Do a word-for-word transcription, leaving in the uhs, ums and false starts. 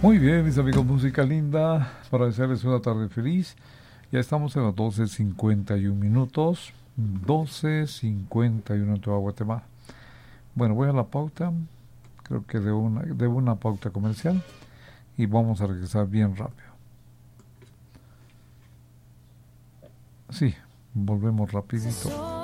Muy bien, mis amigos, música linda, para desearles una tarde feliz. Ya estamos en las doce cincuenta y uno minutos, doce cincuenta y uno en toda Guatemala. Bueno, voy a la pauta, creo que de una, de una pauta comercial, y vamos a regresar bien rápido. Sí, volvemos rapidito.